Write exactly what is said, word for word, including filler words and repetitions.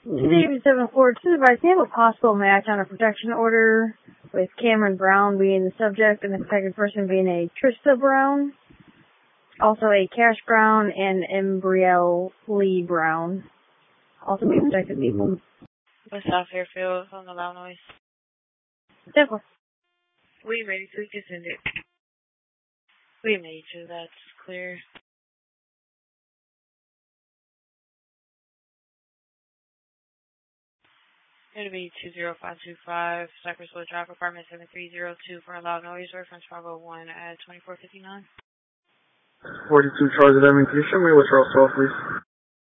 David seven four two, advise you have a possible match on a protection order with Cameron Brown being the subject and the protected person being a Trista Brown, also a Cash Brown and Embrielle Lee Brown. Also be protected people. West South Fairfield on the loud noise. Simple. We ready to descend it. We made sure that's clear. It'll be two zero five two five, Cypress Wood Drive, apartment seven three zero two for a loud noise, reference five oh one at twenty-four fifty-nine. forty-two Charles eleven, can you show me what's Ross twelve, please?